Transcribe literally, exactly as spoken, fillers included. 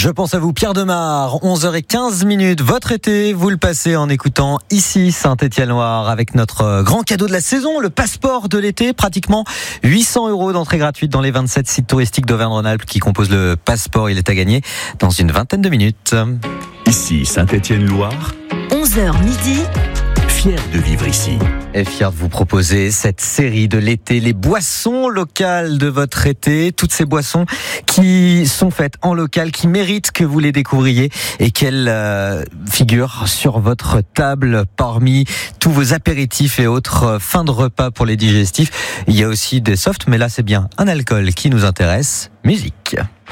Je pense à vous, Pierre Demar, onze heures quinze minutes. Votre été, vous le passez en écoutant ici Saint-Étienne-Loire avec notre grand cadeau de la saison, le passeport de l'été, pratiquement huit cents euros d'entrée gratuite dans les vingt-sept sites touristiques d'Auvergne-Rhône-Alpes qui composent le passeport. Il est à gagner dans une vingtaine de minutes. Ici Saint-Étienne-Loire, onze heures midi. Fier de vivre ici. Et fier de vous proposer cette série de l'été, les boissons locales de votre été, toutes ces boissons qui sont faites en local, qui méritent que vous les découvriez et qu'elles euh, figurent sur votre table parmi tous vos apéritifs et autres fins de repas pour les digestifs. Il y a aussi des softs, mais là c'est bien un alcool qui nous intéresse, musique.